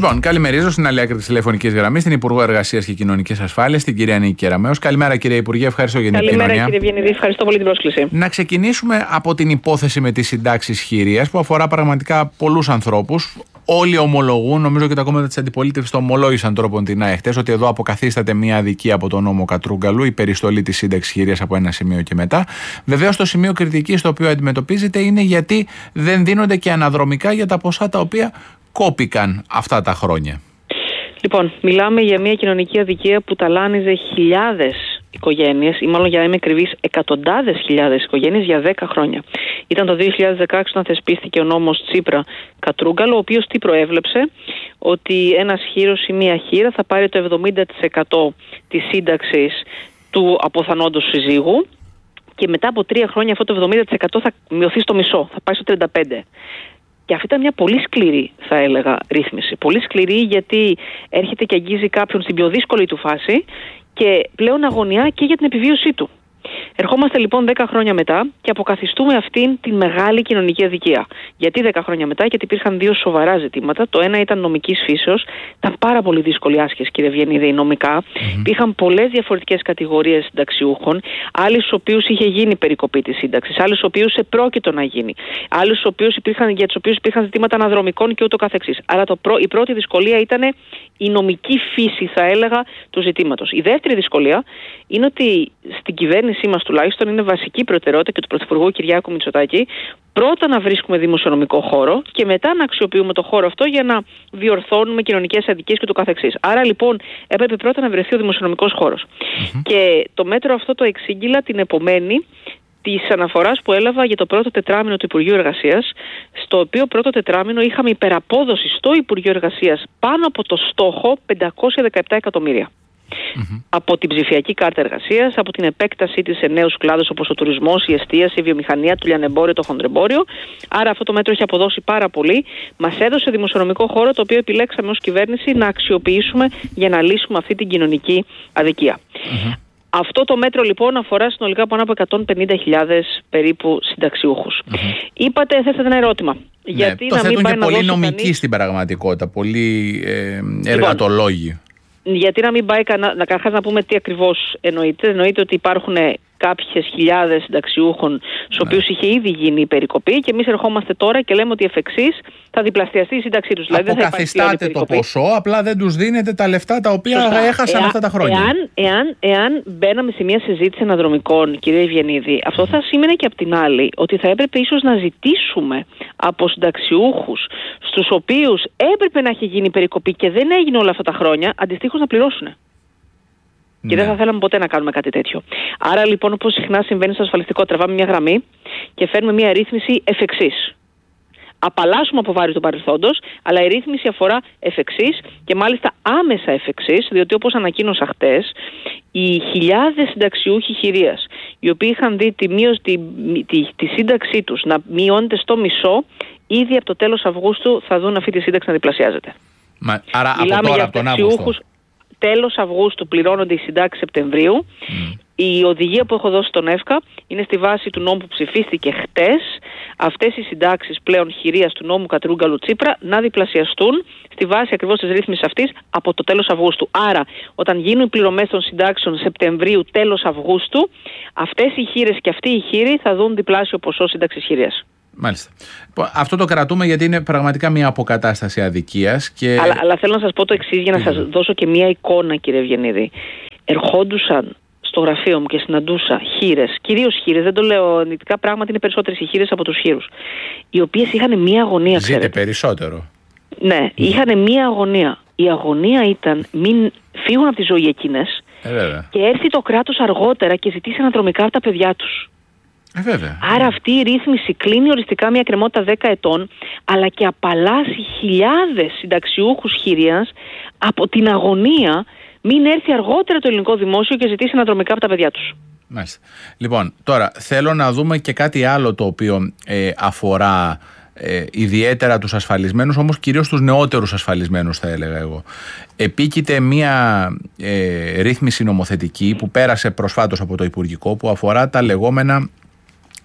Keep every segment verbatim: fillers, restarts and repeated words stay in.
Λοιπόν, καλημερίζω στην άλλη άκρη της τηλεφωνικής γραμμής την Υπουργό Εργασίας και Κοινωνικής Ασφάλειας, την κυρία Νίκη Κεραμέως. Καλημέρα, κύριε Υπουργέ, ευχαριστώ για την επικοινωνία. Καλημέρα, κύριε Βιεννίδη, ευχαριστώ πολύ την πρόσκληση. Να ξεκινήσουμε από την υπόθεση με τις συντάξεις χειρίας που αφορά πραγματικά πολλούς ανθρώπους. Όλοι ομολογούν, νομίζω και τα κόμματα της αντιπολίτευσης το ομολόγησαν τρόπον την ΑΕΧΤΕΣ, ότι εδώ αποκαθίσταται μια αδικία από τον νόμο Κατρούγκαλου, η περιστολή της σύνταξης χειρίας από ένα σημείο και μετά. Βεβαίως, το σημείο κριτικής το οποίο αντιμετωπίζεται είναι γιατί δεν δίνονται και αναδρομικά για τα ποσά τα οποία κόπηκαν αυτά τα χρόνια. Λοιπόν, μιλάμε για μια κοινωνική αδικία που ταλάνιζε χιλιάδες οικογένειες, ή μάλλον για να είμαι ακριβής, εκατοντάδες χιλιάδες οικογένειες για δέκα χρόνια. Ήταν το δύο χιλιάδες δεκαέξι όταν θεσπίστηκε ο νόμος Τσίπρα-Κατρούγκαλο, ο οποίος τι προέβλεψε? Ότι ένας χείρος ή μία χείρα θα πάρει το εβδομήντα τοις εκατό της σύνταξης του αποθανόντος συζύγου και μετά από τρία χρόνια αυτό το εβδομήντα τοις εκατό θα μειωθεί στο μισό, θα πάει στο τριάντα πέντε τοις εκατό. Και αυτή ήταν μια πολύ σκληρή, θα έλεγα, ρύθμιση. Πολύ σκληρή γιατί έρχεται και αγγίζει κάποιον στην πιο δύσκολη του φάση και πλέον αγωνιά και για την επιβίωσή του. Ερχόμαστε λοιπόν δέκα χρόνια μετά και αποκαθιστούμε αυτήν την μεγάλη κοινωνική αδικία. Γιατί δέκα χρόνια μετά? Γιατί υπήρχαν δύο σοβαρά ζητήματα. Το ένα ήταν νομικής φύσεως. Ήταν πάρα πολύ δύσκολη άσκηση, κύριε Βιεννίδη, νομικά. Mm-hmm. Υπήρχαν πολλές διαφορετικές κατηγορίες συνταξιούχων. Άλλοι στους οποίους είχε γίνει περικοπή της σύνταξης, άλλοι στους οποίους επρόκειτο να γίνει, άλλοι στους οποίους υπήρχαν, για τους οποίους υπήρχαν ζητήματα αναδρομικών και ούτω καθεξής. Άρα το προ, η πρώτη δυσκολία ήταν η νομική φύση, θα έλεγα, του ζητήματος. Η δεύτερη δυσκολία είναι ότι στην κυβέρνησή μας τουλάχιστον είναι βασική προτεραιότητα και του Πρωθυπουργού Κυριάκου Μητσοτάκη πρώτα να βρίσκουμε δημοσιονομικό χώρο και μετά να αξιοποιούμε το χώρο αυτό για να διορθώνουμε κοινωνικές αδικίες και το καθεξής. Άρα λοιπόν έπρεπε πρώτα να βρεθεί ο δημοσιονομικός χώρος. Mm-hmm. Και το μέτρο αυτό το εξήγηλα την επομένη της αναφοράς που έλαβα για το πρώτο τετράμινο του Υπουργείου Εργασίας, στο οποίο πρώτο τετράμινο είχαμε υπεραπόδοση στο Υπουργείο Εργασίας πάνω από το στόχο πεντακόσια δεκαεπτά εκατομμύρια. Mm-hmm. Από την ψηφιακή κάρτα εργασίας, από την επέκτασή της σε νέους κλάδους όπως ο τουρισμός, η εστίαση, η βιομηχανία, το λιανεμπόριο, το χονδρεμπόριο. Άρα αυτό το μέτρο έχει αποδώσει πάρα πολύ. Μας έδωσε δημοσιονομικό χώρο, το οποίο επιλέξαμε ως κυβέρνηση να αξιοποιήσουμε για να λύσουμε αυτή την κοινωνική αδικία. Mm-hmm. Αυτό το μέτρο λοιπόν αφορά συνολικά πάνω από εκατόν πενήντα χιλιάδες περίπου συνταξιούχους. Mm-hmm. Είπατε, θέσατε ένα ερώτημα. Ναι, γιατί το να μην θέτουν πάει και να πολλοί δώσει νομικοί κανείς... στην πραγματικότητα, πολλοί ε, εργατολόγοι. Λοιπόν, γιατί να μην πάει κανένα, να, καταρχάς να πούμε τι ακριβώς εννοείται. Εννοείται ότι υπάρχουν κάποιες χιλιάδες συνταξιούχων στους ναι. οποίους είχε ήδη γίνει η περικοπή και εμείς ερχόμαστε τώρα και λέμε ότι εφ' εξής θα διπλασιαστεί η σύνταξή τους. Δηλαδή αποκαθιστάτε το ποσό, απλά δεν τους δίνετε τα λεφτά τα οποία Σωστά. έχασαν Εά, αυτά τα χρόνια. Εάν, εάν, εάν μπαίναμε σε μια συζήτηση αναδρομικών, κύριε Βιεννίδη, αυτό θα σήμαινε και απ' την άλλη ότι θα έπρεπε ίσως να ζητήσουμε από συνταξιούχους στους οποίους έπρεπε να έχει γίνει περικοπή και δεν έγινε όλα αυτά τα χρόνια, αντιστοίχως να πληρώσουν. Και ναι. δεν θα θέλαμε ποτέ να κάνουμε κάτι τέτοιο. Άρα λοιπόν, όπως συχνά συμβαίνει στο ασφαλιστικό, τραβάμε μια γραμμή και φέρνουμε μια ρύθμιση εφ' εξής. Απαλλάσσουμε από βάρη του παρελθόντος, αλλά η ρύθμιση αφορά εφ' εξής και μάλιστα άμεσα εφ' εξής, διότι όπως ανακοίνωσα χτες, οι χιλιάδες συνταξιούχοι χειρίας, οι οποίοι είχαν δει τη, μείωση, τη, τη, τη σύνταξή τους να μειώνεται στο μισό, ήδη από το τέλος Αυγούστου θα δουν αυτή τη σύνταξη να διπλασιάζεται. Μα, άρα Μιλάμε από τώρα, για από τον Αύγουστο. Τέλος Αυγούστου πληρώνονται οι συντάξεις Σεπτεμβρίου. Mm. Η οδηγία που έχω δώσει στον ΕΦΚΑ είναι στη βάση του νόμου που ψηφίστηκε χτες. Αυτές οι συντάξεις πλέον χειρίας του νόμου Κατρούγκαλου Τσίπρα να διπλασιαστούν στη βάση ακριβώς της ρύθμισης αυτής από το τέλος Αυγούστου. Άρα, όταν γίνουν οι πληρωμές των συντάξεων Σεπτεμβρίου τέλος Αυγούστου, αυτές οι χείρες και αυτοί οι χείροι θα δουν διπλάσιο ποσό σύνταξης χειρίας. Μάλιστα. Αυτό το κρατούμε γιατί είναι πραγματικά μια αποκατάσταση αδικίας. Και... Αλλά, αλλά θέλω να σας πω το εξής για να σας δώσω και μια εικόνα, κύριε Βιεννίδη. Ερχόντουσαν στο γραφείο μου και συναντούσα χείρες, κυρίως χείρες, δεν το λέω αρνητικά, πράγματι είναι περισσότερες οι χείρες από τους χείρους, οι οποίες είχαν μια αγωνία. Ζείτε ξέρετε. Περισσότερο. Ναι, mm. είχαν μια αγωνία. Η αγωνία ήταν μην φύγουν από τη ζωή εκείνες ε, και έρθει το κράτος αργότερα και ζητήσει αναδρομικά από τα παιδιά τους. Ε, βέβαια. Άρα αυτή η ρύθμιση κλείνει οριστικά μια κρεμότητα δέκα ετών, αλλά και απαλλάσσει χιλιάδες συνταξιούχους χειρίας από την αγωνία μην έρθει αργότερα το ελληνικό δημόσιο και ζητήσει αναδρομικά από τα παιδιά τους. Μάλιστα. Λοιπόν, τώρα θέλω να δούμε και κάτι άλλο το οποίο ε, αφορά ε, ιδιαίτερα τους ασφαλισμένους, όμως κυρίως τους νεότερους ασφαλισμένους θα έλεγα εγώ. Επίκειται μία ε, ρύθμιση νομοθετική που πέρασε προσφάτως από το Υπουργικό που αφορά τα λεγόμενα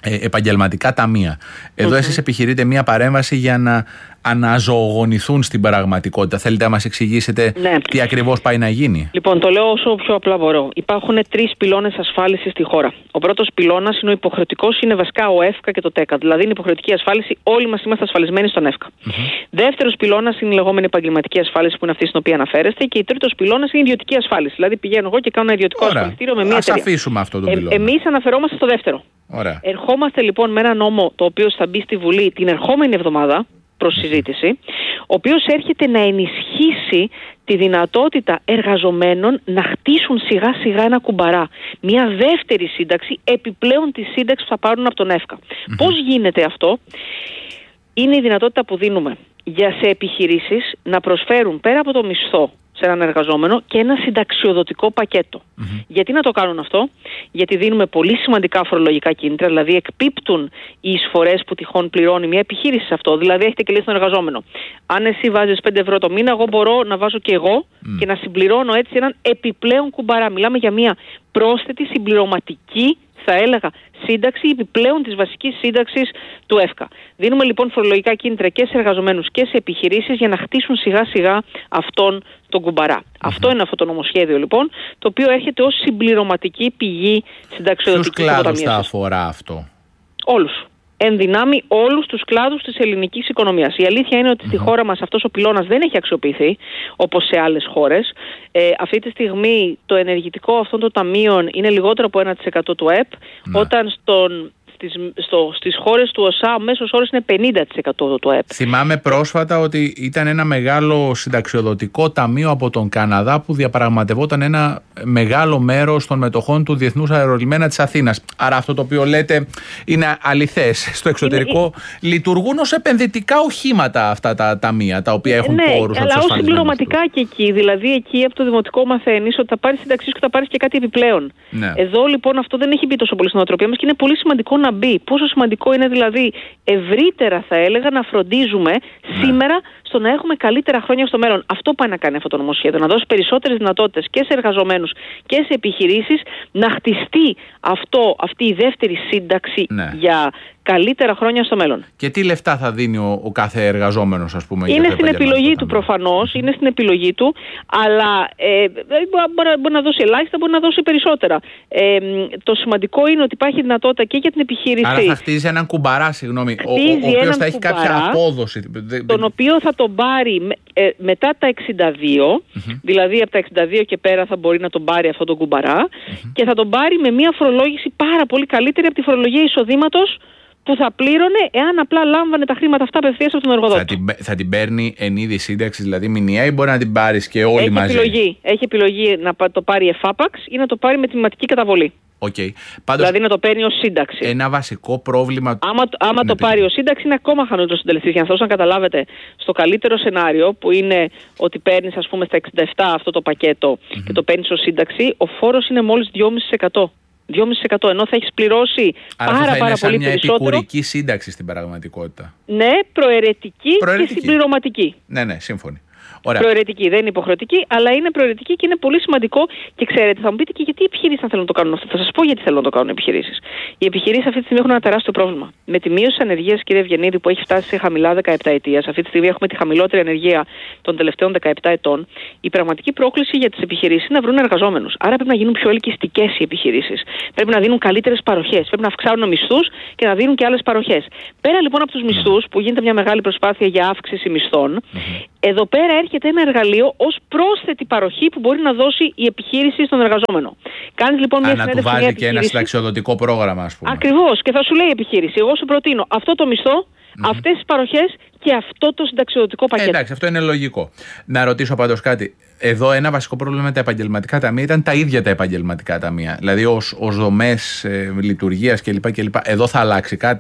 ε, επαγγελματικά ταμεία. Εδώ mm-hmm. εσείς επιχειρείτε μια παρέμβαση για να αναζωογονηθούν στην πραγματικότητα. Θέλετε να μας εξηγήσετε ναι. τι ακριβώς πάει να γίνει? Λοιπόν, το λέω όσο πιο απλά μπορώ. Υπάρχουν τρεις πυλώνες ασφάλισης στη χώρα. Ο πρώτος πυλώνας είναι ο υποχρεωτικός, είναι βασικά ο ΕΦΚΑ και το ΤΕΚΑ. Δηλαδή είναι υποχρεωτική ασφάλιση, όλοι μας είμαστε ασφαλισμένοι στον ΕΦΚΑ. Mm-hmm. Δεύτερος πυλώνας είναι η λεγόμενη επαγγελματική ασφάλιση, που είναι αυτή στην οποία αναφέρεστε. Και η τρίτος πυλώνας είναι η ιδιωτική ασφάλιση. Δηλαδή πηγαίνω εγώ και κάνω ένα ιδιωτικό Ωραία. ασφαλιστήριο με μια Ας εταιρεία. αφήσουμε αυτό το πυλώνα. Ε, εμείς αναφερόμαστε στο δεύτερο. Ωραία. Ερχόμαστε λοιπόν με ένα νόμο, το οποίο θα μπει στη Βουλή την ερχόμενη εβδομάδα προς συζήτηση, ο οποίος έρχεται να ενισχύσει τη δυνατότητα εργαζομένων να χτίσουν σιγά σιγά ένα κουμπαρά. Μια δεύτερη σύνταξη επιπλέον τη σύνταξη που θα πάρουν από τον ΕΦΚΑ. Mm-hmm. Πώς γίνεται αυτό? Είναι η δυνατότητα που δίνουμε για σε επιχειρήσεις να προσφέρουν πέρα από το μισθό σε έναν εργαζόμενο και ένα συνταξιοδοτικό πακέτο. Mm-hmm. Γιατί να το κάνουν αυτό? Γιατί δίνουμε πολύ σημαντικά φορολογικά κίνητρα, δηλαδή εκπίπτουν οι εισφορές που τυχόν πληρώνει μια επιχείρηση σε αυτό. Δηλαδή έχετε και λέει στον εργαζόμενο, αν εσύ βάζεις πέντε ευρώ το μήνα, εγώ μπορώ να βάζω και εγώ mm. και να συμπληρώνω έτσι έναν επιπλέον κουμπαρά. Μιλάμε για μια πρόσθετη συμπληρωματική, θα έλεγα, σύνταξη επιπλέον της βασικής σύνταξης του ΕΦΚΑ. Δίνουμε λοιπόν φορολογικά κίνητρα και σε εργαζομένους και σε επιχειρήσεις για να χτίσουν σιγά σιγά αυτόν τον κουμπαρά. Mm-hmm. Αυτό είναι αυτό το νομοσχέδιο λοιπόν, το οποίο έρχεται ως συμπληρωματική πηγή συνταξιοδοτικής αποταμίευσης. Ποιους κλάδους θα αφορά αυτό? Όλους. Εν δυνάμει όλους τους κλάδους της ελληνικής οικονομίας. Η αλήθεια είναι ότι mm-hmm. στη χώρα μας αυτός ο πυλώνας δεν έχει αξιοποιηθεί όπως σε άλλες χώρες. Ε, αυτή τη στιγμή το ενεργητικό αυτών των ταμείων είναι λιγότερο από ένα τοις εκατό του ΕΠ, mm-hmm. όταν στον Στις, στο, στις χώρες του ΟΣΑ ο μέσος όρος είναι πενήντα τοις εκατό του ΕΠ. Θυμάμαι πρόσφατα ότι ήταν ένα μεγάλο συνταξιοδοτικό ταμείο από τον Καναδά που διαπραγματευόταν ένα μεγάλο μέρος των μετοχών του Διεθνούς Αερολιμένα της Αθήνας. Άρα αυτό το οποίο λέτε είναι αληθές. Στο εξωτερικό είναι... λειτουργούν ως επενδυτικά οχήματα αυτά τα ταμεία, τα οποία έχουν ναι, πόρους. Ναι, αλλά ως συμπληρωματικά και εκεί. Δηλαδή εκεί από το δημοτικό μαθαίνεις ότι θα πάρεις συνταξίς και θα πάρεις και κάτι επιπλέον. Ναι. Εδώ λοιπόν αυτό δεν έχει μπει τόσο πολύ στην νοοτροπία μας και είναι πολύ σημαντικό να μπει. Πόσο σημαντικό είναι δηλαδή ευρύτερα, θα έλεγα, να φροντίζουμε ναι. σήμερα στο να έχουμε καλύτερα χρόνια στο μέλλον. Αυτό πάει να κάνει αυτό το νομοσχέδιο. Να δώσει περισσότερες δυνατότητες και σε εργαζομένους και σε επιχειρήσεις να χτιστεί αυτό, αυτή η δεύτερη σύνταξη ναι. για καλύτερα χρόνια στο μέλλον. Και τι λεφτά θα δίνει ο, ο κάθε εργαζόμενος, ας πούμε? Είναι στην επιλογή του προφανώς, είναι στην επιλογή του, αλλά ε, μπορεί, μπορεί να δώσει ελάχιστα, μπορεί να δώσει περισσότερα. Ε, το σημαντικό είναι ότι υπάρχει δυνατότητα και για την επιχείρηση. Άρα θα χτίζει έναν κουμπαρά, συγγνώμη, ο, ο οποίος θα έχει κουμπαρά, κάποια απόδοση. Τον οποίο θα τον πάρει ε, μετά τα εξήντα δύο, mm-hmm. δηλαδή από τα εξήντα δύο και πέρα θα μπορεί να τον πάρει αυτό τον κουμπαρά mm-hmm. και θα τον πάρει με μια φορολόγηση πάρα πολύ καλύτερη από τη φορολογία εισοδήματος που θα πλήρωνε εάν απλά λάμβανε τα χρήματα αυτά απευθείας από τον εργοδότη. Θα την, θα την παίρνει εν είδη σύνταξη, δηλαδή μηνιαία, ή μπορεί να την πάρει και όλοι έχει μαζί? Επιλογή. Έχει επιλογή να το πάρει εφάπαξ ή να το πάρει με τιμηματική καταβολή. Okay. Πάντως, δηλαδή να το παίρνει ως σύνταξη. Ένα βασικό πρόβλημα. Άμα, άμα το πάρει ως σύνταξη, είναι ακόμα χαμηλότερο συντελεστής. Για να σας να καταλάβετε, στο καλύτερο σενάριο, που είναι ότι παίρνεις, ας πούμε, στα εξήντα επτά αυτό το πακέτο mm-hmm. και το παίρνεις ως σύνταξη, ο φόρος είναι μόλις δυόμισι τοις εκατό. δυόμισι τοις εκατό, ενώ θα έχεις πληρώσει άρα πάρα, θα πάρα είναι πολύ σαν περισσότερο. Μια επικουρική σύνταξη στην πραγματικότητα. Ναι, προαιρετική, προαιρετική και συμπληρωματική. Ναι, ναι, σύμφωνη. Ωραία. Προαιρετική, δεν είναι υποχρεωτική, αλλά είναι προαιρετική και είναι πολύ σημαντικό. Και ξέρετε, θα μου πείτε και γιατί οι επιχειρήσεις θα θέλουν να το κάνουν αυτό. Θα σας πω γιατί θέλουν να το κάνουν οι επιχειρήσεις. Οι επιχειρήσεις αυτή τη στιγμή έχουν ένα τεράστιο πρόβλημα. Με τη μείωση της ανεργίας, κύριε Ευγενίδη, που έχει φτάσει σε χαμηλά δεκαεπτά ετίας, αυτή τη στιγμή έχουμε τη χαμηλότερη ανεργία των τελευταίων δεκαεπτά ετών. Η πραγματική πρόκληση για τις επιχειρήσεις είναι να βρουν εργαζόμενους. Άρα πρέπει να γίνουν πιο ελκυστικές οι επιχειρήσεις. Πρέπει να δίνουν καλύτερες παροχές. Πρέπει να αυξάνουν μισθούς και να δίνουν και άλλες παροχές. Πέρα λοιπόν από τους μισθούς, που γίνεται μια μεγάλη προσπάθεια για αύξηση μισθών, mm-hmm. εδώ πέρα έρχεται ένα εργαλείο ως πρόσθετη παροχή που μπορεί να δώσει η επιχείρηση στον εργαζόμενο. Κάνεις λοιπόν μια συνέντευξη. Να του βάζει και ένα συνταξιοδοτικό πρόγραμμα, ας πούμε. Ακριβώς. Και θα σου λέει η επιχείρηση, εγώ σου προτείνω αυτό το μισθό, mm-hmm. αυτές τις παροχές και αυτό το συνταξιοδοτικό πακέτο. Ε, εντάξει, αυτό είναι λογικό. Να ρωτήσω πάντως κάτι. Εδώ ένα βασικό πρόβλημα με τα επαγγελματικά ταμεία ήταν τα ίδια τα επαγγελματικά ταμεία. Δηλαδή ως, ως δομές ε, λειτουργίας κλπ, κλπ. Εδώ θα αλλάξει κάτι?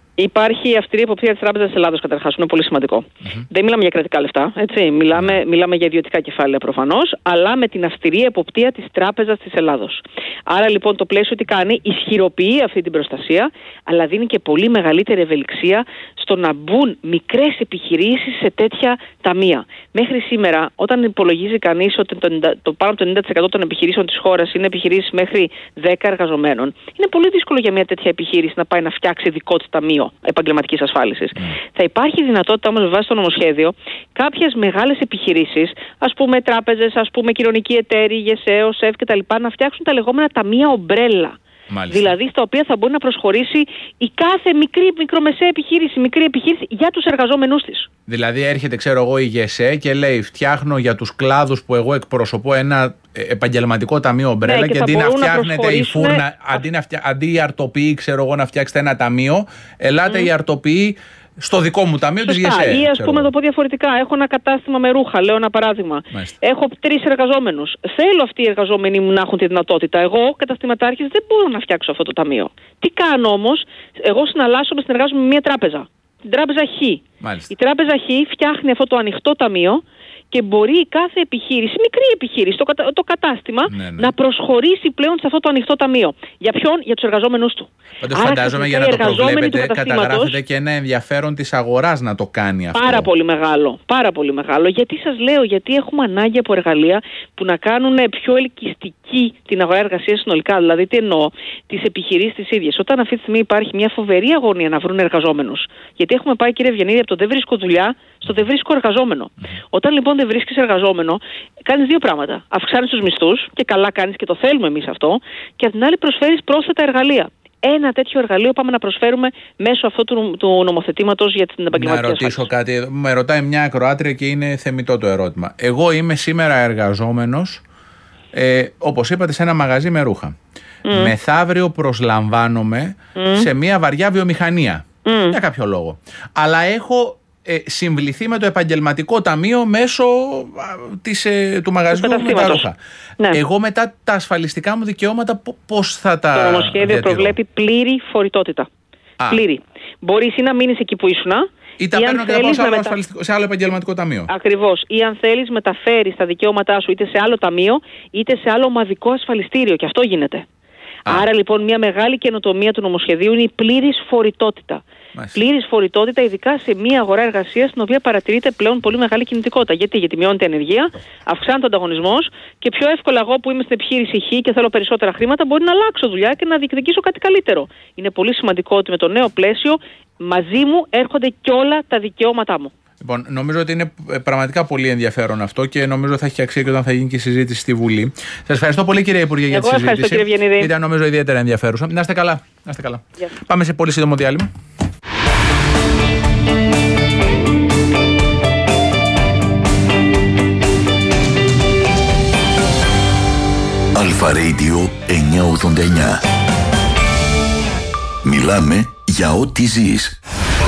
Υπάρχει αυστηρή εποπτεία της Τράπεζας της Ελλάδος, καταρχάς, είναι πολύ σημαντικό. Mm-hmm. Δεν μιλάμε για κρατικά λεφτά, έτσι. Μιλάμε, mm-hmm. μιλάμε για ιδιωτικά κεφάλαια προφανώς, αλλά με την αυστηρή εποπτεία της Τράπεζας της Ελλάδος. Άρα λοιπόν το πλαίσιο τι κάνει, ισχυροποιεί αυτή την προστασία, αλλά δίνει και πολύ μεγαλύτερη ευελιξία στο να μπουν μικρές επιχειρήσεις σε τέτοια ταμεία. Μέχρι σήμερα, όταν υπολογίζει κανείς ότι το, το πάνω από το ενενήντα τοις εκατό των επιχειρήσεων της χώρας είναι επιχειρήσεις μέχρι δέκα εργαζομένων, είναι πολύ δύσκολο για μια τέτοια επιχείρηση να πάει να φτιάξει δικό της ταμείο επαγγελματικής ασφάλισης. Mm. Θα υπάρχει δυνατότητα όμως με βάση το νομοσχέδιο κάποιες μεγάλες επιχειρήσεις, ας πούμε τράπεζες, ας πούμε κοινωνικοί εταίροι, ΓΕΣΕΟ, ΣΕΦ κτλ., να φτιάξουν τα λεγόμενα ταμεία ομπρέλα. Μάλιστα. Δηλαδή στα οποία θα μπορεί να προσχωρήσει η κάθε μικρή, μικρομεσαία επιχείρηση, μικρή επιχείρηση για τους εργαζόμενούς της. Δηλαδή έρχεται, ξέρω εγώ, η ΓΕΣΕ και λέει: φτιάχνω για τους κλάδους που εγώ εκπροσωπώ ένα επαγγελματικό ταμείο ομπρέλα, ναι, και, και αντί να φτιάχνετε να η φούρνα, α... αντί, να φτια... αντί η αρτοποιή, ξέρω εγώ, να φτιάξετε ένα ταμείο, ελάτε mm. η αρτοποιή στο δικό μου ταμείο της ΓΕΣΕ. Ή ας πούμε, να το πω διαφορετικά, έχω ένα κατάστημα με ρούχα, λέω ένα παράδειγμα. Μάλιστα. Έχω τρεις εργαζόμενους. Θέλω αυτοί οι εργαζόμενοι μου να έχουν τη δυνατότητα. Εγώ, καταστηματάρχης, δεν μπορώ να φτιάξω αυτό το ταμείο. Τι κάνω όμως, εγώ συναλλάσσομαι, συνεργάζομαι με μια τράπεζα. Την τράπεζα Χ. Μάλιστα. Η τράπεζα Χ φτιάχνει αυτό το ανοιχτό ταμείο και μπορεί η κάθε επιχείρηση, μικρή επιχείρηση, το, κατα... το κατάστημα, ναι, ναι. να προσχωρήσει πλέον σε αυτό το ανοιχτό ταμείο. Για ποιον? Για τους εργαζόμενους του. Πάντως φαντάζομαι, για να το προβλέπετε, καταγράφετε και ένα ενδιαφέρον της αγοράς να το κάνει αυτό. Πάρα πολύ μεγάλο. Πάρα πολύ μεγάλο. Γιατί σας λέω, γιατί έχουμε ανάγκη από εργαλεία που να κάνουν πιο ελκυστική την αγορά εργασίας συνολικά. Δηλαδή, τι εννοώ, τις επιχειρήσεις τις ίδιες. Όταν αυτή τη στιγμή υπάρχει μια φοβερή αγωνία να βρουν εργαζόμενους. Γιατί έχουμε πάει, κύριε Ευγενίδη, από το δεν βρίσκω δουλειά στο δεν βρίσκω εργαζόμενο. Mm. Όταν λοιπόν δεν βρίσκεις εργαζόμενο, κάνεις δύο πράγματα. Αυξάνεις τους μισθούς, και καλά κάνεις και το θέλουμε εμείς αυτό, και απ' την άλλη προσφέρεις πρόσθετα εργαλεία. Ένα τέτοιο εργαλείο πάμε να προσφέρουμε μέσω αυτού του, του νομοθετήματος για την επαγγελματική ασφάλιση. Να ρωτήσω κάτι. Με ρωτάει μια ακροάτρια και είναι θεμιτό το ερώτημα. Εγώ είμαι σήμερα εργαζόμενος, ε, όπως είπατε, σε ένα μαγαζί με ρούχα. Mm. Μεθαύριο προσλαμβάνομαι mm. σε μια βαριά βιομηχανία. Mm. Για κάποιο λόγο. Αλλά έχω ε, συμβληθεί με το επαγγελματικό ταμείο μέσω της, ε, του μαγαζιού με τα ρούχα. Ναι. Εγώ μετά τα ασφαλιστικά μου δικαιώματα πώς θα τα. Το νομοσχέδιο διατηρώ? Προβλέπει πλήρη φορητότητα. Α. Πλήρη. Μπορείς ή να μείνεις εκεί που ήσουν, ή τα παίρνω και τα πάω σε άλλο, μετα... σε άλλο επαγγελματικό ταμείο. Ακριβώς. Ή αν θέλεις μεταφέρεις τα δικαιώματά σου είτε σε άλλο ταμείο είτε σε άλλο ομαδικό ασφαλιστήριο. Και αυτό γίνεται. Α. Άρα λοιπόν μια μεγάλη καινοτομία του νομοσχεδίου είναι η πλήρης φορητότητα. Πλήρης φορητότητα, ειδικά σε μια αγορά εργασίας στην οποία παρατηρείται πλέον πολύ μεγάλη κινητικότητα. Γιατί, Γιατί μειώνεται η ανεργία, αυξάνεται ο ανταγωνισμός και πιο εύκολα εγώ που είμαι στην επιχείρηση Χ και θέλω περισσότερα χρήματα μπορεί να αλλάξω δουλειά και να διεκδικήσω κάτι καλύτερο. Είναι πολύ σημαντικό ότι με το νέο πλαίσιο μαζί μου έρχονται και όλα τα δικαιώματά μου. Λοιπόν, νομίζω ότι είναι πραγματικά πολύ ενδιαφέρον αυτό και νομίζω θα έχει αξία και όταν θα γίνει και η συζήτηση στη Βουλή. Σας ευχαριστώ πολύ, κύριε Υπουργέ, για τη συζήτηση. Εγώ ευχαριστώ, κύριε Ευγενίδη. Ήταν νομίζω ιδιαίτερα ενδιαφέρουσα. Να είστε καλά. Να είστε καλά. Yeah. Πάμε σε πολύ σύντομο διάλειμμα. Αλφα Radio εννιακόσια ογδόντα εννιά. Μιλάμε για ό,τι ζεις.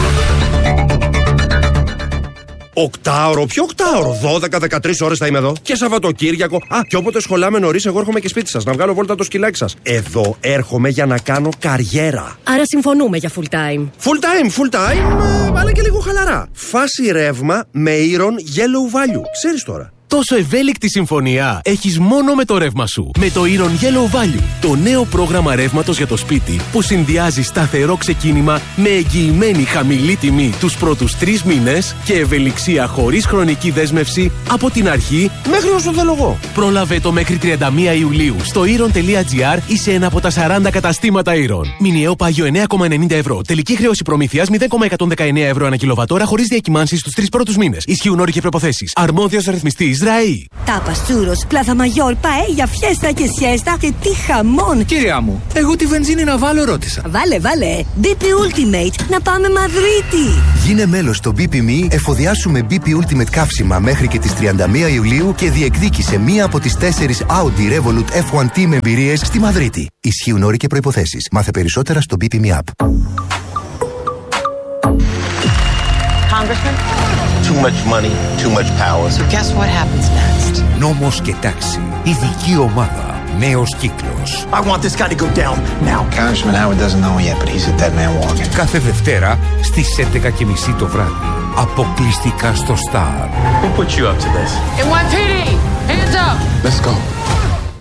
Οκτάωρο, ποιο οκτάωρο? δώδεκα με δεκατρείς ώρες θα είμαι εδώ. Και Σαββατοκύριακο. Α, και όποτε σχολάμε νωρίς, εγώ έρχομαι και σπίτι σας να βγάλω βόλτα το σκυλάκι σας. Εδώ έρχομαι για να κάνω καριέρα. Άρα συμφωνούμε για full time. Full time, full time, ε, αλλά και λίγο χαλαρά. Φάση ρεύμα με Iron Yellow Value. Ξέρεις τώρα. Τόσο ευέλικτη συμφωνία έχεις μόνο με το ρεύμα σου. Με το Iron Yellow Value, το νέο πρόγραμμα ρεύματος για το σπίτι που συνδυάζει σταθερό ξεκίνημα με εγγυημένη χαμηλή τιμή τους πρώτους τρεις μήνες και ευελιξία χωρίς χρονική δέσμευση από την αρχή μέχρι όσο θέλω εγώ. Πρόλαβε το μέχρι τριάντα μία Ιουλίου στο iron τελεία gr ή σε ένα από τα σαράντα καταστήματα Iron. Μηνιαίο πάγιο εννέα κόμμα ενενήντα ευρώ. Τελική χρέωση προμήθειας μηδέν κόμμα εκατόν δεκαεννέα ευρώ ανά κιλοβατόρα χωρίς διακυμάνσεις στους τρεις πρώτους μήνες. Ισχύουν όροι και προϋποθέσεις. Αρμόδιος ρυθμιστής Ραΐ. Τάπας, τσούρος, πλάθα μαγιόρ, παέλια, φιέστα και σιέστα και τι χαμόν! Κυρία μου, εγώ τη βενζίνη να βάλω ρώτησα. Βάλε, βάλε! μπι πι Ultimate, να πάμε Μαδρίτη! Γίνε μέλος στο μπι πι εμ ι, εφοδιάσουμε μπι πι Ultimate καύσιμα μέχρι και τις τριάντα μία Ιουλίου και διεκδίκησε μία από τις τέσσερις Audi Revolut εφ ουάν τι με εμπειρίες στη Μαδρίτη. Ισχύουν όροι και προϋποθέσεις. Μάθε περισσότερα στο μπι πι εμ ι App. Congressman? Too much money, too much power. So guess what happens next? Νόμος και τάξη. Ειδική ομάδα. Νέος κύκλος. I want this guy to go down now. Congressman Howard doesn't know yet, but he's a dead man walking. Κάθε Δευτέρα στις έντεκα και μισή το βράδυ. Αποκλειστικά στο Star. Who put you up to this? N Y P D, hands up. Let's go.